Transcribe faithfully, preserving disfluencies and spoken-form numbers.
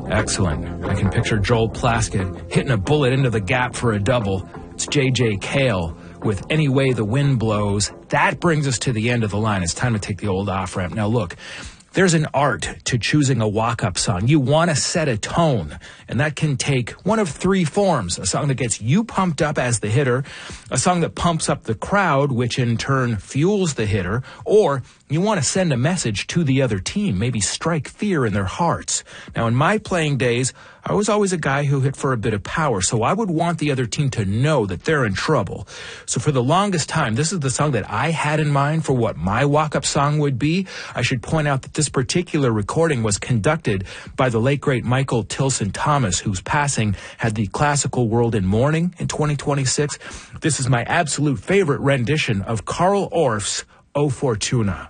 Excellent. I can picture Joel Plaskett hitting a bullet into the gap for a double. It's J J Cale with Any Way the Wind Blows. That brings us to the end of the line. It's time to take the old off-ramp. Now, look, there's an art to choosing a walk-up song. You want to set a tone, and that can take one of three forms. A song that gets you pumped up as the hitter, a song that pumps up the crowd, which in turn fuels the hitter, or you want to send a message to the other team, maybe strike fear in their hearts. Now, in my playing days, I was always a guy who hit for a bit of power, so I would want the other team to know that they're in trouble. So for the longest time, this is the song that I had in mind for what my walk-up song would be. I should point out that this particular recording was conducted by the late, great Michael Tilson Thomas, whose passing had the classical world in mourning in twenty twenty-six. This is my absolute favorite rendition of Carl Orff's O Fortuna.